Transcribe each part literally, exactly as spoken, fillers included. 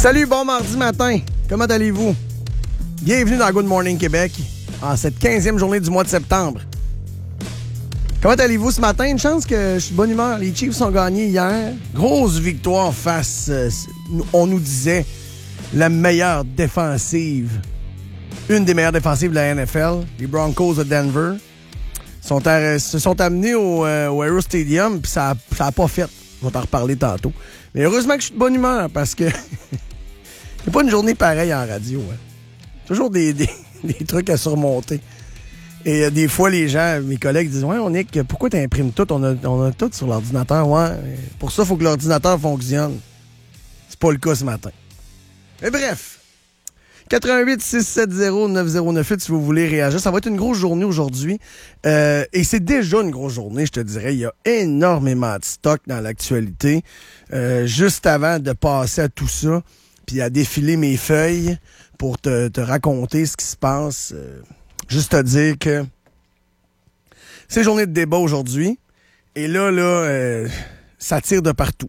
Salut, bon mardi matin. Comment allez-vous? Bienvenue dans Good Morning Québec, en cette quinzième journée du mois de septembre. Comment allez-vous ce matin? Une chance que je suis de bonne humeur. Les Chiefs ont gagné hier. Grosse victoire face, euh, on nous disait, la meilleure défensive. Une des meilleures défensives de la N F L. Les Broncos de Denver sont à, se sont amenés au, euh, au Aero Stadium, puis ça n'a pas fait. On va t'en reparler tantôt. Mais heureusement que je suis de bonne humeur, parce que c'est pas une journée pareille en radio. Hein. Toujours des, des, des trucs à surmonter. Et euh, des fois, les gens, mes collègues disent « Ouais, on est que pourquoi tu imprimes tout? On a, on a tout sur l'ordinateur. » Ouais, pour ça, il faut que l'ordinateur fonctionne. C'est pas le cas ce matin. Mais bref, quatre-vingt-huit six sept zéro neuf zéro neuf huit si vous voulez réagir. Ça va être une grosse journée aujourd'hui. Euh, et c'est déjà une grosse journée, je te dirais. Il y a énormément de stock dans l'actualité. Euh, juste avant de passer à tout ça, puis à défiler mes feuilles pour te, te raconter ce qui se passe, euh, juste te dire que c'est journée de débat aujourd'hui. Et là, là, euh, ça tire de partout.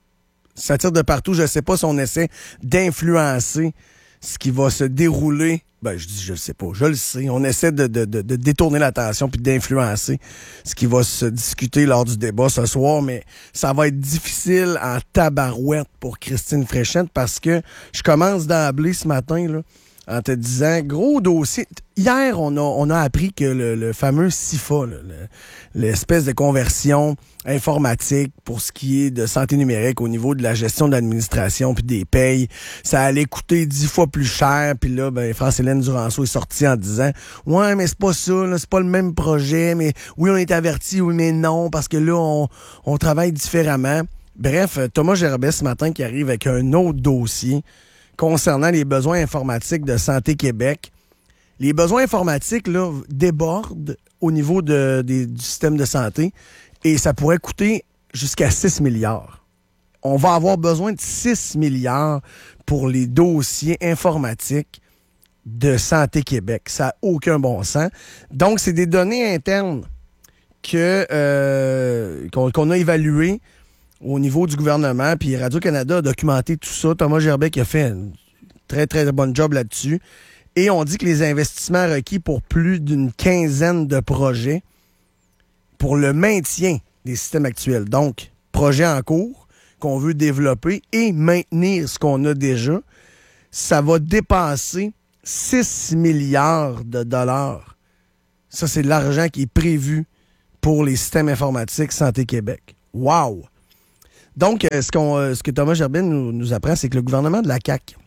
Ça tire de partout. Je ne sais pas si on essaie d'influencer ce qui va se dérouler. Ben, je dis, je le sais pas. Je le sais. On essaie de, de, de, de détourner l'attention puis d'influencer ce qui va se discuter lors du débat ce soir, mais ça va être difficile en tabarouette pour Christine Fréchette parce que je commence d'emblée ce matin, là, en te disant, gros dossier. Hier, on a, on a appris que le, le fameux S I F A, là, le, l'espèce de conversion informatique pour ce qui est de santé numérique au niveau de la gestion de l'administration puis des payes, ça allait coûter dix fois plus cher. Puis là, ben, France-Hélène Duranceau est sortie en disant « Ouais, mais c'est pas ça, là, c'est pas le même projet, mais oui, on est averti, oui, mais non, parce que là, on, on travaille différemment. » Bref, Thomas Gerbet ce matin qui arrive avec un autre dossier concernant les besoins informatiques de Santé Québec. Les besoins informatiques là, débordent au niveau de, des, du système de santé et ça pourrait coûter jusqu'à six milliards. On va avoir besoin de six milliards pour les dossiers informatiques de Santé Québec. Ça n'a aucun bon sens. Donc, c'est des données internes que, euh, qu'on, qu'on a évaluées au niveau du gouvernement, puis Radio-Canada a documenté tout ça. Thomas Gerbet qui a fait un très, très bon job là-dessus. Et on dit que les investissements requis pour plus d'une quinzaine de projets pour le maintien des systèmes actuels. Donc, projets en cours qu'on veut développer et maintenir ce qu'on a déjà, ça va dépasser six milliards de dollars. Ça, c'est de l'argent qui est prévu pour les systèmes informatiques Santé Québec. Wow! Donc, ce, qu'on, ce que Thomas Gerbet nous, nous apprend, c'est que le gouvernement de la C A Q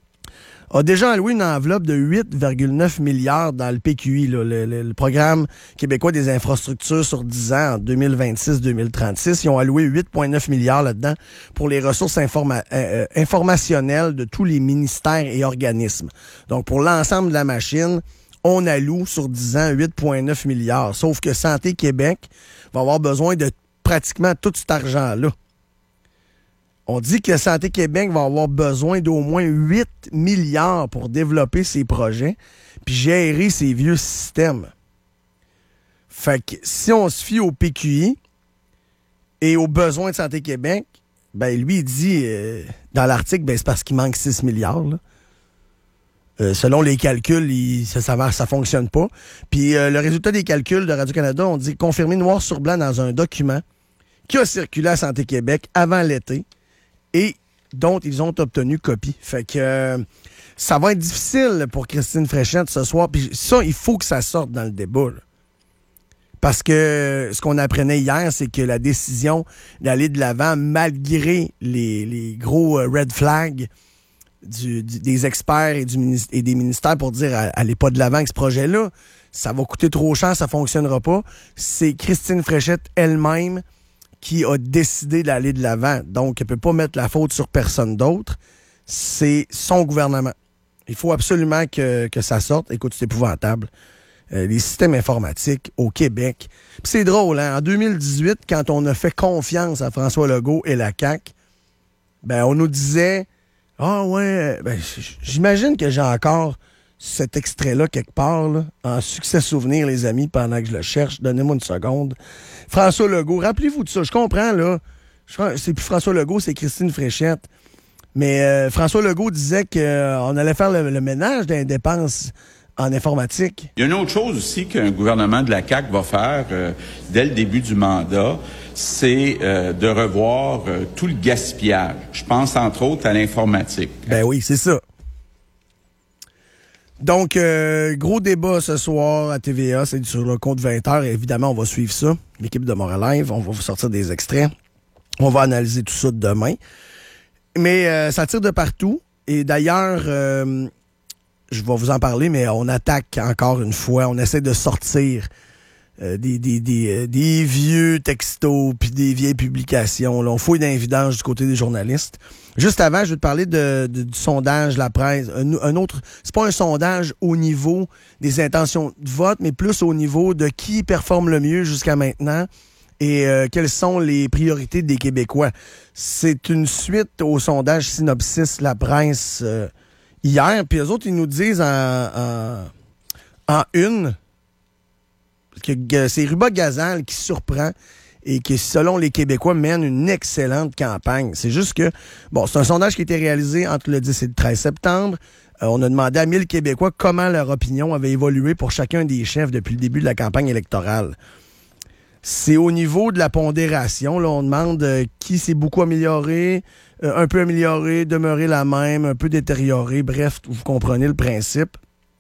a déjà alloué une enveloppe de huit virgule neuf milliards dans le P Q I, là, le, le, le programme québécois des infrastructures sur dix ans, en deux mille vingt-six deux mille trente-six. Ils ont alloué huit virgule neuf milliards là-dedans pour les ressources informa- euh, informationnelles de tous les ministères et organismes. Donc, pour l'ensemble de la machine, on alloue sur dix ans huit virgule neuf milliards. Sauf que Santé Québec va avoir besoin de pratiquement tout cet argent-là. On dit que Santé Québec va avoir besoin d'au moins huit milliards pour développer ses projets puis gérer ses vieux systèmes. Fait que si on se fie au P Q I et aux besoins de Santé Québec, ben lui, il dit euh, dans l'article, ben c'est parce qu'il manque six milliards. Là. Euh, selon les calculs, il, ça, ça, ça fonctionne pas. Puis euh, le résultat des calculs de Radio-Canada, on dit confirmé noir sur blanc dans un document qui a circulé à Santé Québec avant l'été et dont ils ont obtenu copie. Fait que euh, ça va être difficile pour Christine Fréchette ce soir. Puis ça, il faut que ça sorte dans le débat. Là. Parce que ce qu'on apprenait hier, c'est que la décision d'aller de l'avant, malgré les, les gros euh, red flags du, du, des experts et, du, et des ministères pour dire « allez pas de l'avant avec ce projet-là, ça va coûter trop cher, ça fonctionnera pas », c'est Christine Fréchette elle-même qui a décidé d'aller de l'avant. Donc, elle ne peut pas mettre la faute sur personne d'autre. C'est son gouvernement. Il faut absolument que, que ça sorte. Écoute, c'est épouvantable. Euh, les systèmes informatiques au Québec. Puis c'est drôle, hein? En deux mille dix-huit, quand on a fait confiance à François Legault et la C A Q, ben, on nous disait « Ah ouais, ben, j'imagine que j'ai encore cet extrait-là quelque part, là, en succès souvenir, les amis, pendant que je le cherche. Donnez-moi une seconde. François Legault, rappelez-vous de ça. Je comprends, là. C'est plus François Legault, c'est Christine Fréchette. Mais euh, François Legault disait qu'on euh, allait faire le, le ménage des dépenses en informatique. Il y a une autre chose aussi qu'un gouvernement de la C A Q va faire euh, dès le début du mandat, c'est euh, de revoir euh, tout le gaspillage. Je pense entre autres à l'informatique. Ben oui, c'est ça. Donc, euh, gros débat ce soir à T V A, c'est sur le compte vingt heures. Évidemment, on va suivre ça. L'équipe de Montréal Live, on va vous sortir des extraits. On va analyser tout ça demain. Mais euh, ça tire de partout. Et d'ailleurs, euh, je vais vous en parler, mais on attaque encore une fois. On essaie de sortir euh, des, des, des, des vieux textos puis des vieilles publications. Là. On fouille dans les vidanges du côté des journalistes. Juste avant, je vais te parler de, de, du sondage La Presse. Un, un autre, c'est pas un sondage au niveau des intentions de vote, mais plus au niveau de qui performe le mieux jusqu'à maintenant et euh, quelles sont les priorités des Québécois. C'est une suite au sondage Synopsis La Presse euh, hier. Puis eux autres, ils nous disent en, en, en une que, que c'est Ruba-Gazal qui surprend et qui, selon les Québécois, mène une excellente campagne. C'est juste que, bon, c'est un sondage qui a été réalisé entre le dix et le treize septembre. Euh, on a demandé à mille Québécois comment leur opinion avait évolué pour chacun des chefs depuis le début de la campagne électorale. C'est au niveau de la pondération. Là, on demande euh, qui s'est beaucoup amélioré, euh, un peu amélioré, demeuré la même, un peu détérioré. Bref, vous comprenez le principe.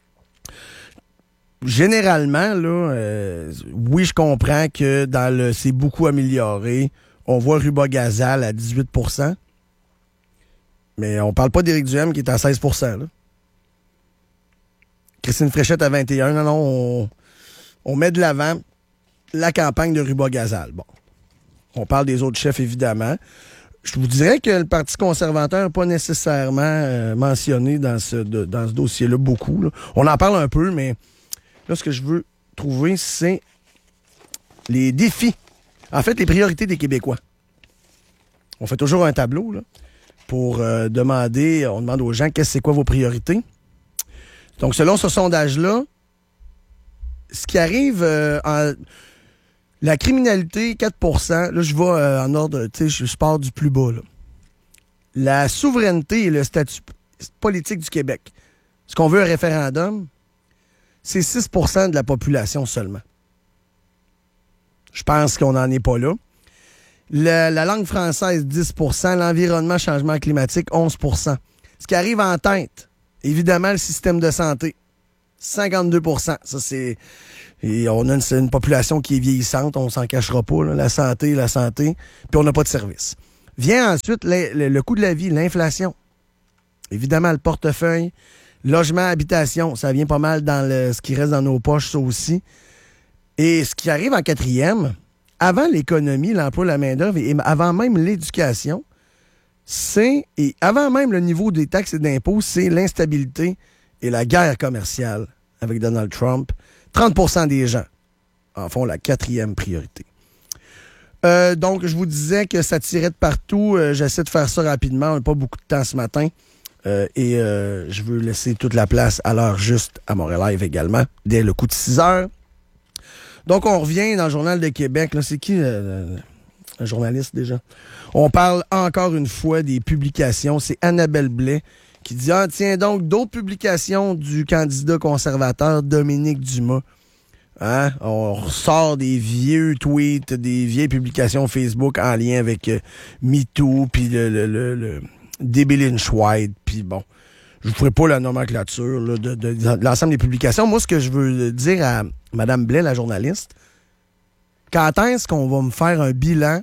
Généralement, là, euh, oui, je comprends que dans le c'est beaucoup amélioré. On voit Ruba-Gazal à dix-huit pour cent. Mais on parle pas d'Éric Duhem qui est à seize pour cent. Là. Christine Fréchette à vingt et un. Non, non, on, on met de l'avant la campagne de Ruba-Gazal. Bon. On parle des autres chefs, évidemment. Je vous dirais que le Parti conservateur n'est pas nécessairement euh, mentionné dans ce, de, dans ce dossier-là beaucoup. Là. On en parle un peu, mais là, ce que je veux trouver, c'est les défis. En fait, les priorités des Québécois. On fait toujours un tableau là, pour euh, demander, on demande aux gens qu'est-ce que c'est quoi vos priorités. Donc, selon ce sondage-là, ce qui arrive euh, en... La criminalité, quatre pour cent. Là, je vais euh, en ordre, tu sais, je pars du plus bas. Là. La souveraineté et le statut politique du Québec. Ce qu'on veut un référendum, c'est six pour cent de la population seulement. Je pense qu'on n'en est pas là. Le, la langue française, dix pour cent. L'environnement, changement climatique, onze pour cent. Ce qui arrive en tête, évidemment, le système de santé. cinquante-deux pour cent. Ça, c'est... Et on a une, une population qui est vieillissante, on s'en cachera pas. Là. La santé, la santé, puis on n'a pas de service. Vient ensuite le, le, le coût de la vie, l'inflation. Évidemment, le portefeuille, logement, habitation, ça vient pas mal dans le, ce qui reste dans nos poches, ça aussi. Et ce qui arrive en quatrième, avant l'économie, l'emploi, la main-d'œuvre, et avant même l'éducation, c'est, et avant même le niveau des taxes et d'impôts, c'est l'instabilité et la guerre commerciale avec Donald Trump. trente pour cent des gens en font la quatrième priorité. Euh, donc, je vous disais que ça tirait de partout. Euh, j'essaie de faire ça rapidement. On n'a pas beaucoup de temps ce matin. Euh, et euh, je veux laisser toute la place à l'heure juste à Montréal Live également, dès le coup de six heures. Donc, on revient dans le Journal de Québec. Là, c'est qui euh, un journaliste déjà? On parle encore une fois des publications. C'est Annabelle Blais qui dit, ah, tiens donc, d'autres publications du candidat conservateur Dominique Dumas. Hein? On ressort des vieux tweets, des vieilles publications Facebook en lien avec euh, MeToo, puis le, le, le, le D B Lynch White, puis bon, je vous ferai pas la nomenclature là, de, de, de l'ensemble des publications. Moi, ce que je veux dire à Mme Blais, la journaliste, quand est-ce qu'on va me faire un bilan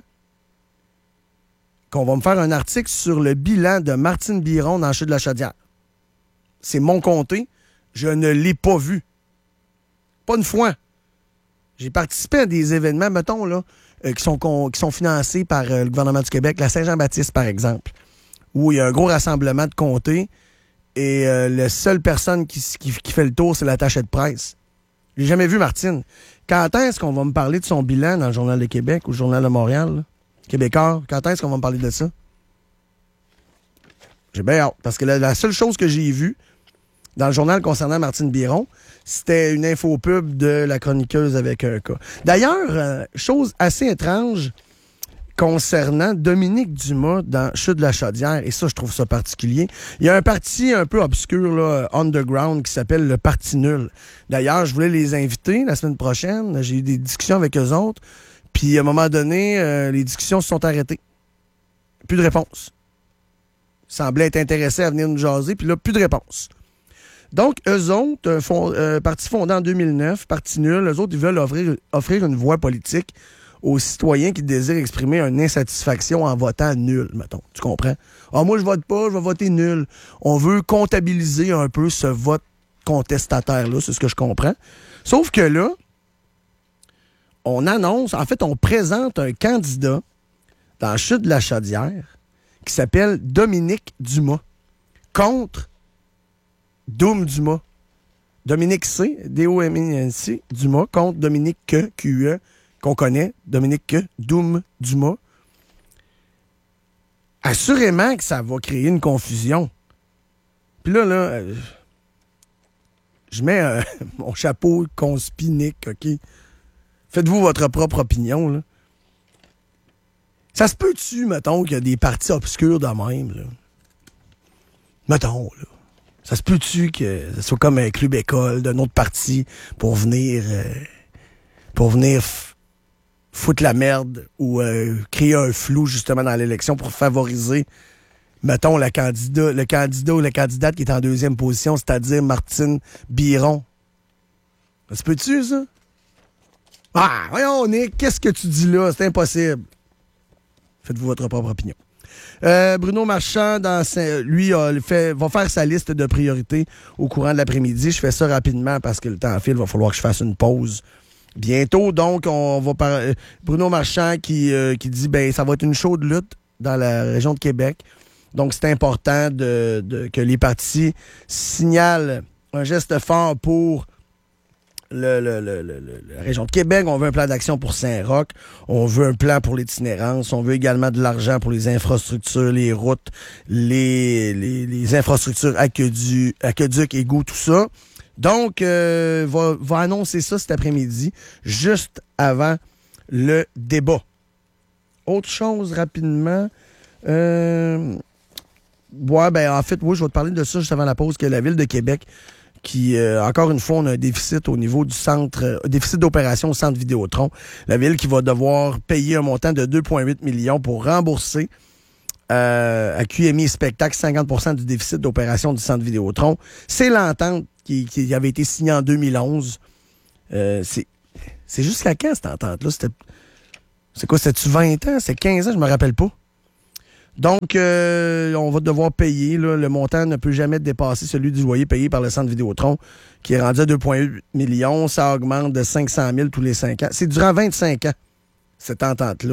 qu'on va me faire un article sur le bilan de Martine Biron dans le Chute de la Chaudière. C'est mon comté. Je ne l'ai pas vu. Pas une fois. J'ai participé à des événements, mettons, là, euh, qui, sont, qui sont financés par euh, le gouvernement du Québec, la Saint-Jean-Baptiste, par exemple, où il y a un gros rassemblement de comtés et euh, la seule personne qui, qui, qui fait le tour, c'est l'attaché de presse. J'ai jamais vu Martine. Quand est-ce qu'on va me parler de son bilan dans le Journal de Québec ou le Journal de Montréal, là? Québécois, quand est-ce qu'on va me parler de ça? J'ai bien hâte. Parce que la, la seule chose que j'ai vue dans le journal concernant Martine Biron, c'était une infopub de la chroniqueuse avec un cas. D'ailleurs, euh, chose assez étrange, concernant Dominique Dumas dans Chute de la Chaudière. Et ça, je trouve ça particulier. Il y a un parti un peu obscur, là, underground, qui s'appelle le Parti Nul. D'ailleurs, je voulais les inviter la semaine prochaine. J'ai eu des discussions avec eux autres. Puis, à un moment donné, euh, les discussions se sont arrêtées. Plus de réponse. Ils semblaient être intéressés à venir nous jaser. Puis là, plus de réponse. Donc, eux autres, un fond, euh, parti fondé en deux mille neuf, Parti Nul, eux autres, ils veulent offrir, offrir une voie politique aux citoyens qui désirent exprimer une insatisfaction en votant nul, mettons. Tu comprends? Ah, moi, je vote pas, je vais voter nul. On veut comptabiliser un peu ce vote contestataire-là, c'est ce que je comprends. Sauf que là, on annonce, en fait, on présente un candidat dans la Chute de la Chaudière qui s'appelle Dominique Dumas contre Doom Dumas. Dominique C, D O M I N C, Dumas, contre Dominique Q, Q U E, qu'on connaît, Dominique Q, Doom Dumas. Assurément que ça va créer une confusion. Puis là, là, euh, je mets euh, mon chapeau conspinique, OK? Faites-vous votre propre opinion, là. Ça se peut-tu, mettons, qu'il y a des partis obscurs de même, là? Mettons, là. Ça se peut-tu que ce soit comme un club école d'un autre parti pour venir euh, pour venir f- foutre la merde ou euh, créer un flou justement dans l'élection pour favoriser, mettons, le candidat, le candidat ou la candidate qui est en deuxième position, c'est-à-dire Martine Biron. Ça se peut-tu, ça? Ah, voyons, Nick, qu'est-ce que tu dis là? C'est impossible. Faites-vous votre propre opinion. Euh, Bruno Marchand, dans sa, lui, a fait, va faire sa liste de priorités au courant de l'après-midi. Je fais ça rapidement parce que le temps file. Il va falloir que je fasse une pause bientôt. Donc, on va par... Bruno Marchand qui, euh, qui dit ben ça va être une chaude lutte dans la région de Québec. Donc, c'est important de, de, que les partis signalent un geste fort pour Le, le, le, le, le, la région de Québec. On veut un plan d'action pour Saint-Roch. On veut un plan pour l'itinérance. On veut également de l'argent pour les infrastructures, les routes, les, les, les infrastructures aqueducs, aqueducs, égouts, tout ça. Donc, euh, va, va annoncer ça cet après-midi, juste avant le débat. Autre chose, rapidement. Euh, ouais, ben, en fait, oui, je vais te parler de ça juste avant la pause, que la Ville de Québec qui, euh, encore une fois, on a un déficit au niveau du centre, euh, déficit d'opération au centre Vidéotron. La Ville qui va devoir payer un montant de deux virgule huit millions pour rembourser euh, à Q M I Spectacle cinquante pour cent du déficit d'opération du centre Vidéotron. C'est l'entente qui, qui avait été signée en deux mille onze. Euh, c'est, c'est jusqu'à quand, cette entente-là? C'était, c'est quoi, c'était-tu vingt ans? C'est quinze ans? Je me rappelle pas. Donc, euh, on va devoir payer. Là, le montant ne peut jamais dépasser celui du loyer payé par le centre Vidéotron, qui est rendu à deux virgule huit millions. Ça augmente de cinq cent mille tous les cinq ans. C'est durant vingt-cinq ans, cette entente-là.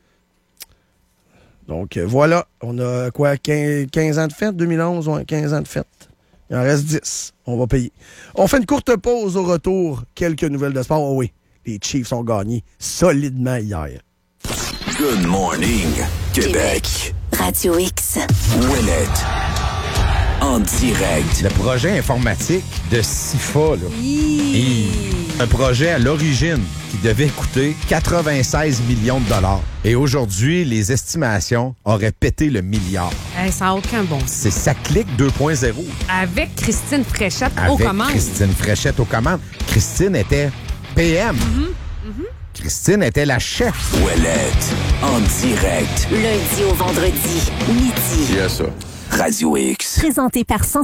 Donc, euh, voilà. On a quoi, quinze, quinze ans de fête? deux mille onze, ouais, quinze ans de fête. Il en reste dix. On va payer. On fait une courte pause au retour. Quelques nouvelles de sport. Oh oui, les Chiefs ont gagné solidement hier. Good morning, Québec. Québec. Radio X. Ouellette. En direct. Le projet informatique de SIFA, là. Et un projet à l'origine qui devait coûter quatre-vingt-seize millions de dollars. Et aujourd'hui, les estimations auraient pété le milliard. Hey, ça n'a aucun bon sens. C'est Ça clique deux point zéro. Avec Christine Fréchette Avec aux commandes. Christine Fréchette aux commandes. Christine était P M. Mm-hmm. Mm-hmm. Christine était la chef. Ouellette. En direct. Lundi au vendredi, midi. Il y a ça. Radio X. Présenté par